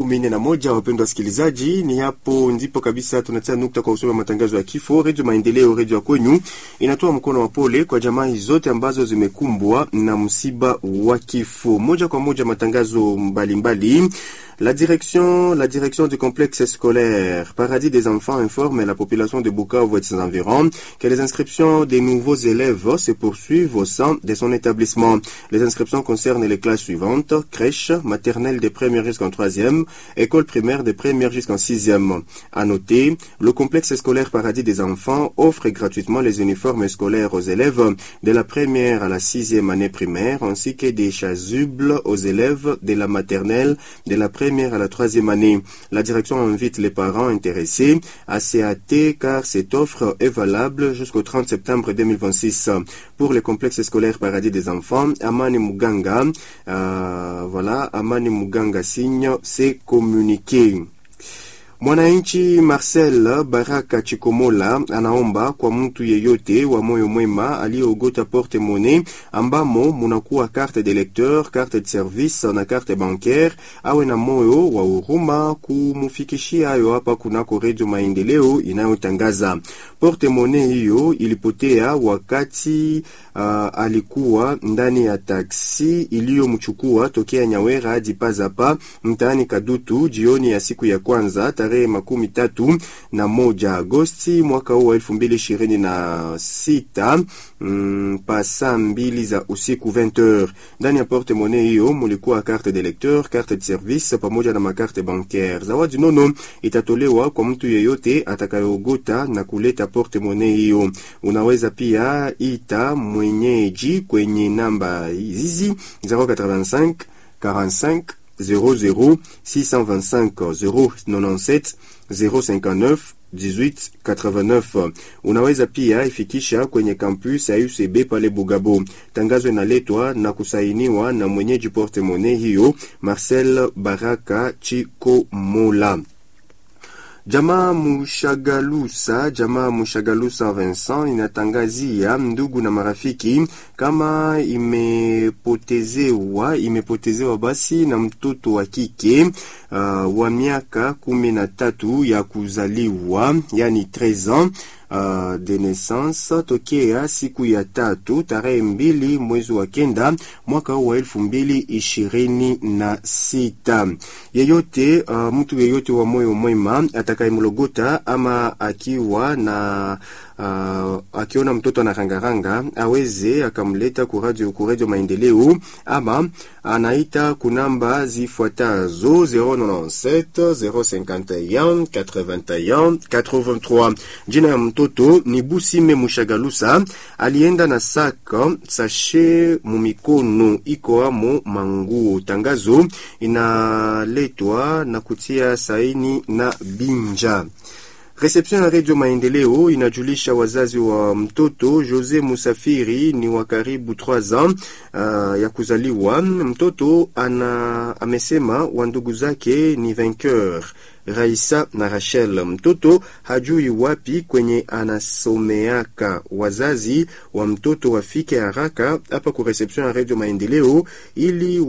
11:41. Wapendwa wasikilizaji, ni hapo ndipo kabisa tunatia nukta kwa usoma matangazo ya kifo. Radio Maendeleo, radio ya kwenyu, inatoa mkono wa pole kwa jamaa zote ambazo zimekumbwa na msiba wa kifo. Moja kwa moja matangazo mbalimbali. La direction du complexe scolaire Paradis des Enfants informe la population de Bukavu et ses environs que les inscriptions des nouveaux élèves se poursuivent au sein de son établissement. Les inscriptions concernent les classes suivantes: crèche, maternelle de première jusqu'en troisième, école primaire de première jusqu'en sixième. À noter, le complexe scolaire Paradis des Enfants offre gratuitement les uniformes scolaires aux élèves de la première à la sixième année primaire, ainsi que des chasubles aux élèves de la maternelle de la première à la troisième année. La direction invite les parents intéressés à s'y hâter car cette offre est valable jusqu'au 30 septembre 2026. Pour le complexe scolaire Paradis des Enfants, Amani Muganga, Amani Muganga signe c'est communiqué. Mwananchi Marcel Baraka Chikomola anaomba kwa mtu yeyote wa moyo mwema aliyeogota porte monnaie ambamo munakuwa carte de lecteur, carte de service na carte bancaire, awe na moyo wa huruma kumufikishia hayo hapa kunako Radio Maendeleo inayotangaza. Porte monnaie hiyo ilipotea wakati alikuwa ndani ya taksi iliyomchukua tokea Nyawera hadi Pazapa mtaani Kadutu jioni ya siku ya kwanza tarehe 31 Agosti mwaka huu 2026 pasa 2 za usiku 20h. Ndani ya porte monnaie hiyo mulikuwa carte de lecteur, carte de service pamoja na makarte bancaire. Zawadi nono itatolewa kwa mtu yeyote atakayogota na kuleta porte monnaie hiyo. Unaweza pia ita mwenyeji kwenye namba hizi 085 45 00 625 097 059 1889. Unaweza pia ifikisha kwenye campus ya UCB pale Bugabo. Tangazo inaletwa na kusainiwa na mwenyeji porte monnaie hiyo Marcel Baraka Chikomola. Jamaa Mushagalusa Vincent inatangazia ndugu na marafiki kama imepotezewa basi na mtoto wa kike wa miaka 13 ya kuzaliwa, yani 13 ans de naissance, tokea siku ya 3 tarehe 2 mwezi wa 9 mwaka wa 2026. Yeyote mtu yeyote wa moyo mwema atakayemlogota ama akiona mtoto anarangaranga aweze akamleta ku Radio Maendeleo ama anaita kunamba zifuatazo 097 051 81 83. Jina ya mtoto ni Busime Mushagalusa, alienda na sashe mumikono iko amo manguo. Tangazo inaletwa na kutia saini na Binja. Reception ya Radio Maendeleo inajulisha wazazi wa mtoto Jose Musafiri ni wa karibu 3 ans ya kuzaliwa. Mtoto amesema wa ndugu zake ni Vainqueur, Raisa na Rachel. Mtoto hajui wapi kwenye anasomeaka. Wazazi wa mtoto wafike haraka hapa ku reception ya Radio Maendeleo ili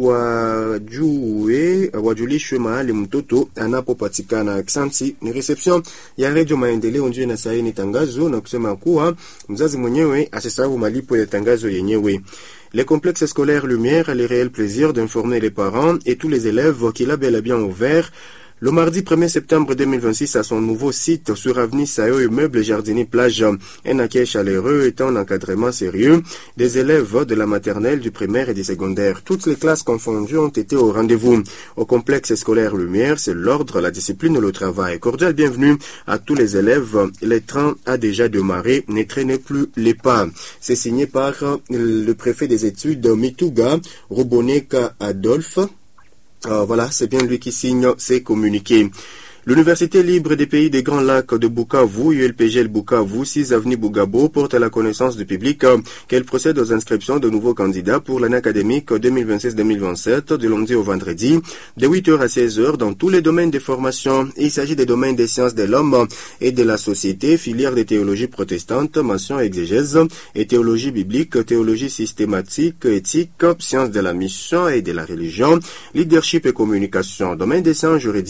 wajulishwe mahali mtoto anapopatikana. Aksanti. Ni reception ya Radio Maendeleo ndio inasaini tangazo na kusema kuwa mzazi mwenyewe asisahau malipo ya tangazo yenyewe. Le complexe scolaire Lumière a le réel plaisir d'informer les parents et tous les élèves qu'il a bel et bien ouvert le mardi 1er septembre 2026 à son nouveau site sur avenue Sayo Immeuble Jardinier Plage. Un accueil chaleureux et un encadrement sérieux des élèves de la maternelle, du primaire et du secondaire. Toutes les classes confondues ont été au rendez-vous. Au complexe scolaire Lumière, c'est l'ordre, la discipline et le travail. Cordial bienvenue à tous les élèves. Le train a déjà démarré, ne traînez plus les pas. C'est signé par le préfet des études Mituga, Roboneka Adolphe. Voilà, c'est bien lui qui signe ces communiqués. L'Université libre des pays des Grands Lacs de Bukavu, ULPGL Bukavu, 6 avenue Bugabo, porte à la connaissance du public qu'elle procède aux inscriptions de nouveaux candidats pour l'année académique 2026-2027, de lundi au vendredi, de 8h à 16h, dans tous les domaines de formation. Il s'agit des domaines des sciences de l'homme et de la société, filière de théologie protestante, mention exégèse et théologie biblique, théologie systématique, éthique, sciences de la mission et de la religion, leadership et communication, domaine des sciences juridiques,